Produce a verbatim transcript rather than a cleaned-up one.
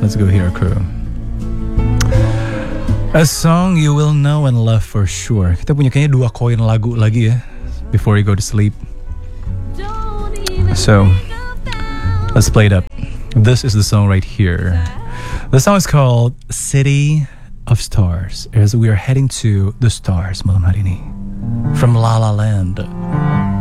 Let's go hear a crew. A song you will know and love for sure. Kita punya kayaknya dua koin lagu lagi ya before you go to sleep. So, let's play it up. This is the song right here. The song is called City of Stars, as we are heading to the stars malam hari ini from La La Land.